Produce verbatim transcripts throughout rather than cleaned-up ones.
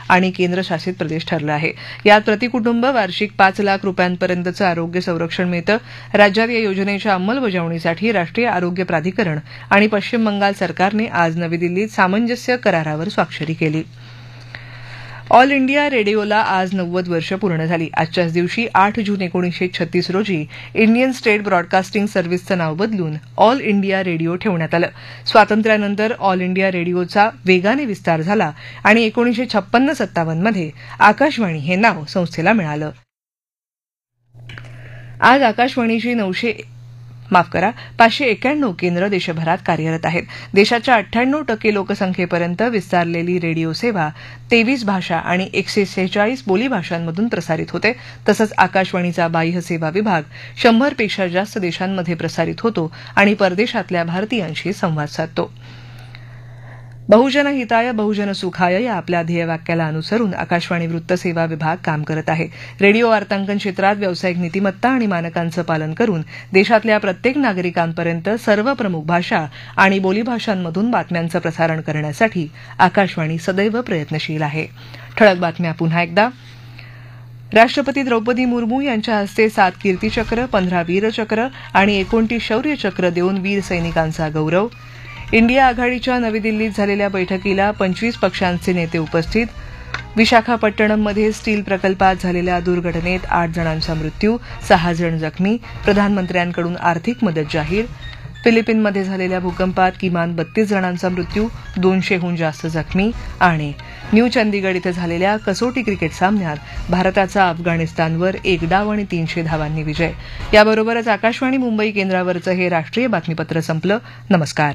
आणि केंद्रशासित प्रदेश ठरलं आहे. यात प्रतिकुटुंब वार्षिक पाच लाख रुपयांपर्यंतचं आरोग्य संरक्षण मिळतं. राज्यात या योजनेच्या अंमलबजावणीसाठी राष्ट्रीय आरोग्य प्राधिकरण आणि पश्चिम बंगाल सरकारने आज नवी दिल्लीत सामंजस्य करारावर स्वाक्षरी केली. ऑल इंडिया रेडिओला आज नव्वद वर्ष पूर्ण झाली. आजच्याच दिवशी आठ जून एकोणीसशे छत्तीस रोजी इंडियन स्टेट ब्रॉडकास्टिंग सर्व्हिसचं नाव बदलून ऑल इंडिया रेडिओ ठेवण्यात आलं. स्वातंत्र्यानंतर ऑल इंडिया रेडिओचा वेगाने विस्तार झाला आणि एकोणीसशे छप्पन्न सत्तावन्न मध्ये आकाशवाणी हे नाव संस्थेला मिळालं. आज आकाशवाणीची नऊशे माफ करा पाचशे एक्क्याण्णव केंद्र देशभरात कार्यरत आहेत. देशाच्या अठ्ठ्याण्णव टक्के लोकसंख्येपर्यंत विस्तारलेली रेडिओ सेवा तेवीस भाषा आणि एकशे सेहेचाळीस बोलीभाषांमधून प्रसारित होते. तसंच आकाशवाणीचा बाह्य सेवा विभाग शंभरपेक्षा जास्त देशांमध्ये प्रसारित होतो आणि परदेशातल्या भारतीयांशी संवाद साधतो. बहुजन हिताय बहुजन सुखाय या आपल्या ध्येयवाक्याला अनुसरून आकाशवाणी वृत्तसेवा विभाग काम करत आहे. रेडिओ वार्तांकन क्षेत्रात व्यावसायिक नीतिमत्ता आणि मानकांचं पालन करून देशातल्या प्रत्येक नागरिकांपर्यंत सर्व प्रमुख भाषा आणि बोलीभाषांमधून बातम्यांचं प्रसारण करण्यासाठी आकाशवाणी सदैव प्रयत्नशील आहे. ठळक बातम्या पुन्हा एकदा. राष्ट्रपती द्रौपदी मुर्मू यांच्या हस्ते सात कीर्तीचक्र, पंधरा वीरचक्र आणि एकोणतीस शौर्यचक्र देऊन वीर सैनिकांचा गौरव. इंडिया आघाडीच्या नवी दिल्लीत झालेल्या बैठकीला पंचवीस पक्षांचे नेते उपस्थित. विशाखापट्टणममध्ये स्टील प्रकल्पात झालेल्या दुर्घटनेत आठ जणांचा मृत्यू, सहा जण जखमी. प्रधानमंत्र्यांकडून आर्थिक मदत जाहीर. फिलिपिनमध्ये झालेल्या भूकंपात किमान बत्तीस जणांचा मृत्यू, दोनशेहून जास्त जखमी. आणि न्यू चंदीगड इथं झालेल्या कसोटी क्रिकेट सामन्यात भारताचा अफगाणिस्तानवर एक डाव आणि तीनशे धावांनी विजय. याबरोबरच आकाशवाणी मुंबई केंद्रावरचं हे राष्ट्रीय बातमीपत्र संपलं. नमस्कार.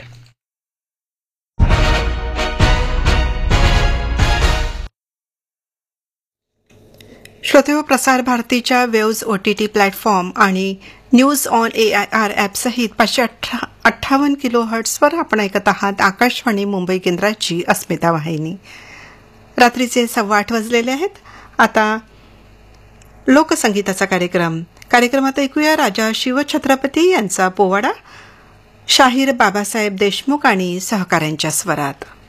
श्रोते, प्रसार भारतीच्या वेव्ज ओटीटी प्लॅटफॉर्म आणि news on A I R ॲपसहित पाचशे अठ्ठावन्न किलो हर्ट्सवर आपण ऐकत आहात आकाशवाणी मुंबई केंद्राची अस्मिता वाहिनी. रात्रीचे सव्वा आठ वाजलेले आहेत. आता लोकसंगीताचा कार्यक्रम कार्यक्रमात ऐकूया राजा शिवछत्रपती यांचा पोवाडा शाहीर बाबासाहेब देशमुख आणि सहकाऱ्यांच्या स्वरात.